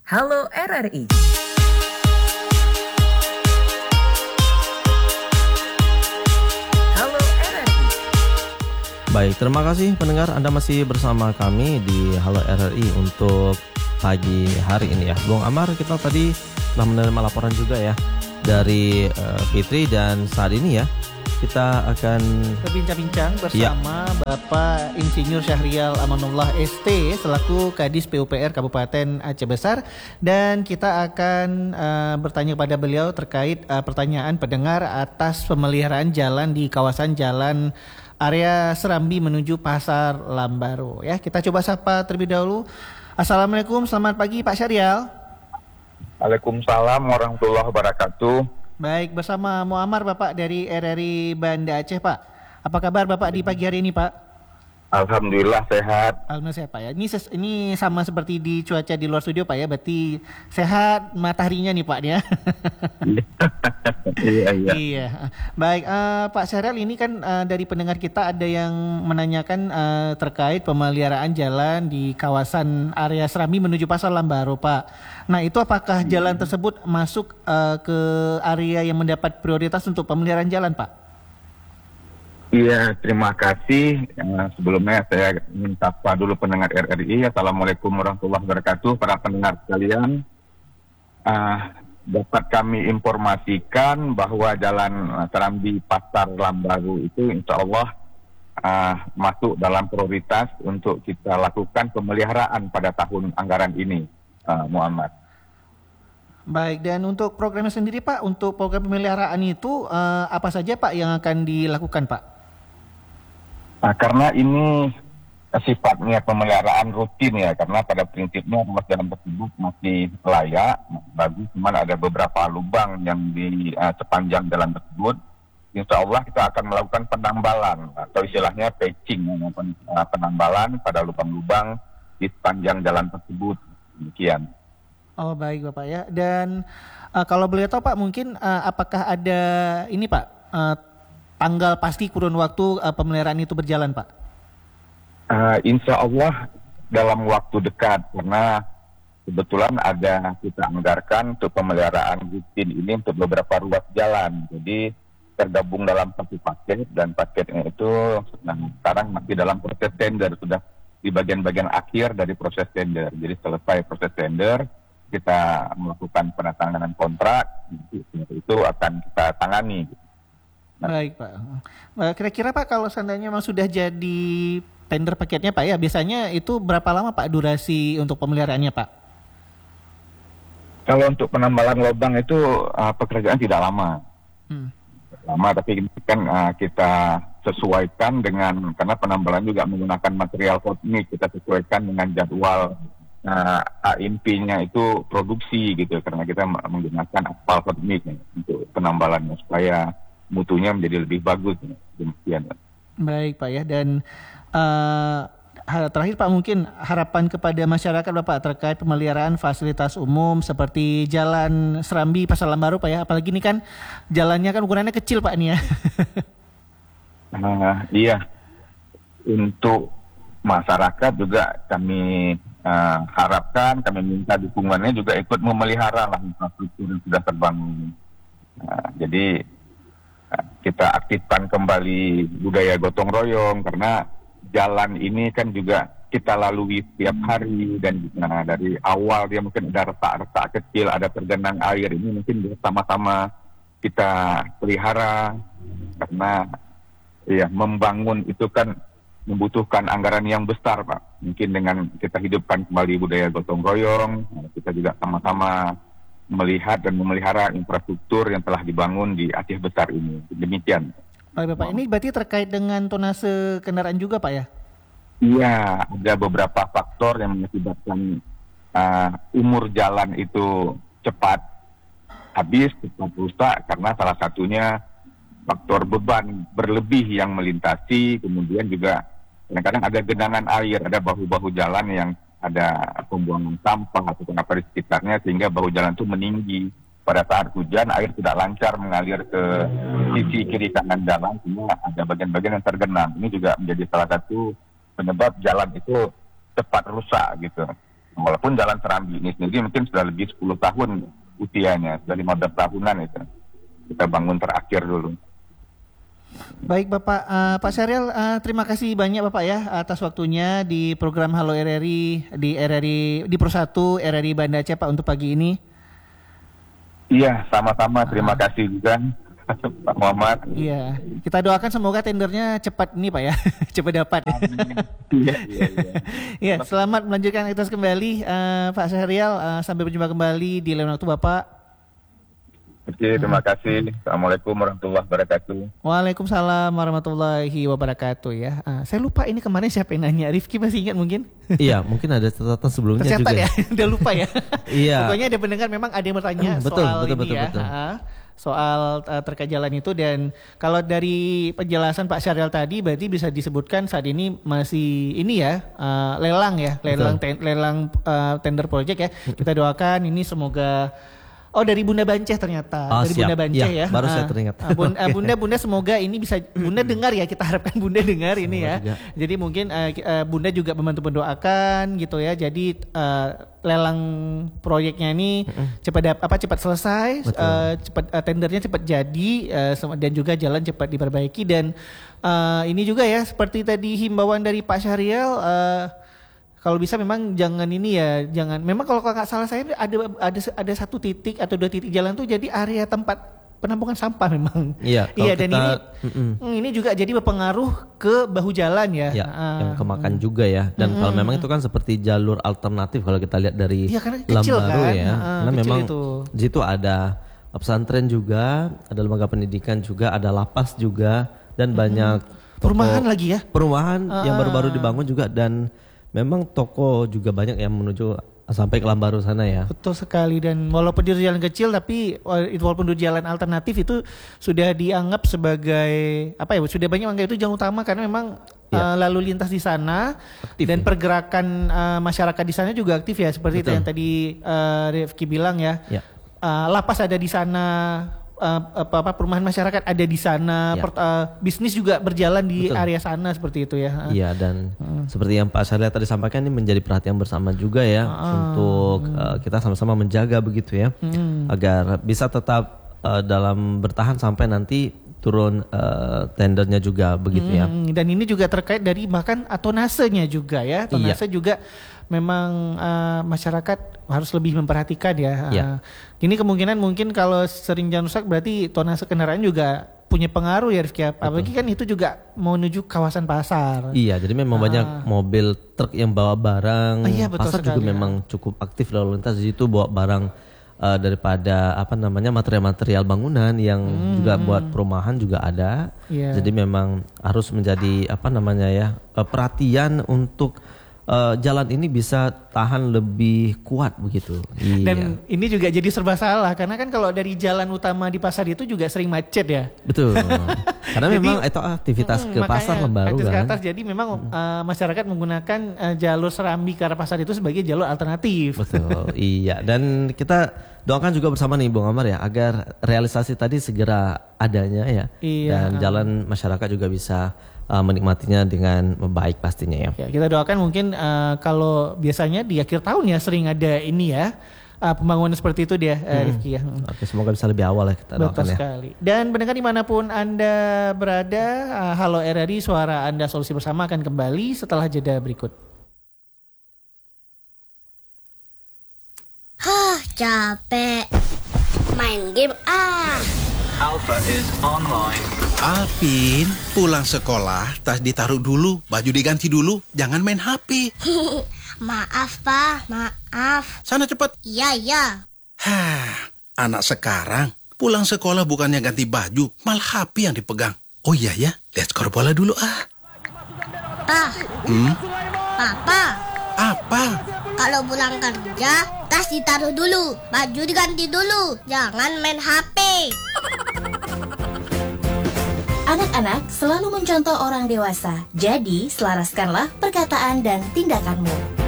Halo RRI. Halo RRI. Baik, terima kasih pendengar, Anda masih bersama kami di Halo RRI untuk pagi hari ini ya. Bung Amar, kita tadi telah menerima laporan juga ya dari Fitri, dan saat ini ya kita akan berbincang-bincang bersama Bapak Insinyur Syahrial Amanullah ST selaku Kadis PUPR Kabupaten Aceh Besar, dan kita akan bertanya kepada beliau terkait pertanyaan pendengar atas pemeliharaan jalan di kawasan jalan area Serambi menuju Pasar Lambaru. Ya, kita coba sapa terlebih dahulu. Assalamualaikum, selamat pagi Pak Syahrial. Waalaikumsalam warahmatullahi wabarakatuh. Baik, bersama Muammar Bapak dari RRI Banda Aceh Pak. Apa kabar Bapak di pagi hari ini Pak? Alhamdulillah sehat. Alhamdulillah sehat Pak ya. Ini sama seperti di cuaca di luar studio Pak ya. Berarti sehat mataharinya nih Pak ya. Iya. Iya. Baik, Pak Syahrial, ini kan dari pendengar kita ada yang menanyakan terkait pemeliharaan jalan di kawasan area Serambi menuju Pasar Lambaru Pak. Nah, itu apakah jalan tersebut masuk ke area yang mendapat prioritas untuk pemeliharaan jalan Pak? Iya, terima kasih. Sebelumnya saya minta sapa dulu pendengar RRI. Assalamualaikum warahmatullahi wabarakatuh. Para pendengar sekalian, dapat kami informasikan bahwa jalan Serambi Pasar Lambaru itu insya Allah masuk dalam prioritas untuk kita lakukan pemeliharaan pada tahun anggaran ini, Muhammad. Baik, dan untuk programnya sendiri Pak, untuk program pemeliharaan itu apa saja Pak yang akan dilakukan Pak? Karena ini sifatnya pemeliharaan rutin ya, karena pada prinsipnya ruas jalan tersebut masih layak, bagus, cuman ada beberapa lubang yang di sepanjang jalan tersebut. Insya Allah kita akan melakukan penambalan atau istilahnya patching, penambalan pada lubang-lubang di sepanjang jalan tersebut. Demikian. Oh baik Bapak ya, dan kalau boleh tahu Pak, mungkin apakah ada ini Pak, tanggal pasti kurun waktu pemeliharaan itu berjalan Pak? Insya Allah dalam waktu dekat, karena kebetulan ada kita anggarkan untuk pemeliharaan rutin ini untuk beberapa ruas jalan. Jadi tergabung dalam satu paket, dan paketnya itu sekarang masih dalam proses tender, sudah di bagian-bagian akhir dari proses tender. Jadi selesai proses tender, kita melakukan penandatanganan kontrak, itu akan kita tangani. Baik Pak. Kira-kira Pak, kalau seandainya memang sudah jadi tender paketnya Pak ya, biasanya itu berapa lama Pak durasi untuk pemeliharaannya Pak? Kalau untuk penambalan lubang itu pekerjaan tidak lama. Lama, tapi ini kan kita sesuaikan dengan, karena penambalan juga menggunakan material hot mix, kita sesuaikan dengan jadwal AMP-nya itu produksi gitu, karena kita menggunakan aspal hot mix untuk penambalannya supaya mutunya menjadi lebih bagus. Demikian. Baik Pak ya, dan terakhir Pak, mungkin harapan kepada masyarakat Bapak terkait pemeliharaan fasilitas umum seperti jalan Serambi Pasar Lambaru Pak ya, apalagi ini kan jalannya kan ukurannya kecil Pak nih ya. Iya, untuk masyarakat juga kami harapkan, kami minta dukungannya juga ikut memelihara lah infrastruktur yang sudah terbangun. Jadi kita aktifkan kembali budaya gotong royong, karena jalan ini kan juga kita lalui setiap hari, dan dari awal dia mungkin ada retak-retak kecil, ada tergenang air, ini mungkin bersama-sama kita pelihara, karena ya membangun itu kan membutuhkan anggaran yang besar Pak. Mungkin dengan kita hidupkan kembali budaya gotong royong, kita juga sama-sama melihat dan memelihara infrastruktur yang telah dibangun di Aceh Besar ini. Demikian. Baik Bapak, ini berarti terkait dengan tonase kendaraan juga Pak ya? Iya, ada beberapa faktor yang mengakibatkan umur jalan itu cepat habis, cepat rusak, karena salah satunya faktor beban berlebih yang melintasi, kemudian juga kadang-kadang ada genangan air, ada bahu-bahu jalan yang ada pembuangan sampah atau apa di sekitarnya, sehingga bahu jalan itu meninggi. Pada saat hujan, air tidak lancar mengalir ke sisi kiri kanan jalan, sehingga ada bagian-bagian yang tergenang. Ini juga menjadi salah satu penyebab jalan itu cepat rusak gitu. Walaupun Jalan Serambi ini sendiri mungkin sudah lebih 10 tahun usianya, sudah 15 tahunan itu. Kita bangun terakhir dulu. Baik Bapak, Pak Syahrial, terima kasih banyak Bapak ya atas waktunya di program Halo RRI di Pro 1 RRI Banda Aceh Pak untuk pagi ini. Iya, sama-sama. Terima kasih juga Pak Muhammad. Iya, kita doakan semoga tendernya cepat nih Pak ya, cepat dapat. Iya. Iya, selamat melanjutkan aktivitas kembali Pak Syahrial. Sampai berjumpa kembali di lain waktu Bapak. Oke, terima kasih. Assalamualaikum warahmatullahi wabarakatuh. Waalaikumsalam warahmatullahi wabarakatuh ya. Saya lupa ini kemarin siapa yang nanya. Rifki masih ingat mungkin? Iya, mungkin ada catatan sebelumnya tercatat juga. Ya, udah lupa ya. Iya. Pokoknya ada pendengar memang ada yang bertanya betul, soal betul, ini betul, ya. betul. Soal terkait jalan itu, dan kalau dari penjelasan Pak Syahrial tadi berarti bisa disebutkan saat ini masih ini ya lelang tender project ya. Kita doakan ini semoga. Oh, dari Bunda Banceh ternyata. Dari siap. Bunda Banceh ya. Baru saya teringat. Bunda semoga ini bisa Bunda dengar ya, kita harapkan Bunda dengar ini ya. Juga. Jadi mungkin Bunda juga membantu mendoakan gitu ya. Jadi lelang proyeknya ini cepat selesai, cepat tendernya cepat jadi, dan juga jalan cepat diperbaiki, dan ini juga ya seperti tadi himbauan dari Pak Syahrial, kalau bisa memang jangan ini ya, jangan. Memang kalau nggak salah saya ada satu titik atau 2 titik jalan tuh jadi area tempat penampungan sampah memang. Iya. Dan ini juga jadi berpengaruh ke bahu jalan ya. Iya. Yang kemakan juga ya. Dan kalau memang itu kan seperti jalur alternatif kalau kita lihat dari Lambaru kan? Ya. Karena memang di situ ada pesantren juga, ada lembaga pendidikan juga, ada lapas juga, dan banyak perumahan lagi ya. Perumahan yang baru-baru dibangun juga, dan memang toko juga banyak yang menuju sampai ke Lambaru sana ya. Betul sekali, dan walaupun di jalan kecil tapi walaupun di jalan alternatif itu sudah dianggap sebagai apa ya, sudah banyak menganggap itu jalan utama karena memang lalu lintas di sana aktif, dan pergerakan masyarakat di sana juga aktif ya, seperti itu yang tadi Rifki bilang ya. Lapas ada di sana, perumahan masyarakat ada di sana, bisnis juga berjalan di area sana seperti itu ya. Iya, dan seperti yang Pak Syahrial tadi sampaikan, ini menjadi perhatian bersama juga ya untuk kita sama-sama menjaga begitu ya, agar bisa tetap dalam bertahan sampai nanti turun tendernya juga begitu ya. Dan ini juga terkait dari bahkan tonasenya juga ya, tonase juga memang masyarakat harus lebih memperhatikan ya. Ini kemungkinan mungkin kalau sering jalan rusak berarti tonase kendaraan juga punya pengaruh ya Rifki. Apalagi kan itu juga menuju kawasan pasar. Iya, jadi memang banyak mobil truk yang bawa barang. Pasar juga memang cukup aktif lalu lintas di situ, bawa barang daripada material-material bangunan yang juga buat perumahan juga ada. Jadi memang harus menjadi perhatian untuk jalan ini bisa tahan lebih kuat begitu. Dan ini juga jadi serba salah karena kan kalau dari jalan utama di pasar itu juga sering macet ya. Betul. Karena memang itu aktivitas ke pasar Lambaru kan. Jadi memang masyarakat menggunakan jalur Serambi ke arah pasar itu sebagai jalur alternatif. Betul. Iya, dan kita doakan juga bersama nih Bung Amar ya, agar realisasi tadi segera adanya ya. Dan jalan masyarakat juga bisa menikmatinya dengan baik pastinya ya. Kita doakan mungkin kalau biasanya di akhir tahun ya sering ada ini ya, pembangunan seperti itu dia Rifki ya. Oke, semoga bisa lebih awal ya kita doakan. Betul sekali. Dan pendengar dimanapun Anda berada, Halo RRI, suara Anda solusi bersama akan kembali setelah jeda berikut. Capek main game Alpha is online. Alvin, pulang sekolah, tas ditaruh dulu, baju diganti dulu, jangan main HP. Maaf, Pak, maaf. Sana cepat. Iya. Anak sekarang pulang sekolah bukannya ganti baju, malah HP yang dipegang. Oh iya ya, lihat skor bola dulu Pa. Papa. Apa? Kalau pulang kerja, tas ditaruh dulu, baju diganti dulu, jangan main HP. Anak-anak selalu mencontoh orang dewasa, jadi selaraskanlah perkataan dan tindakanmu.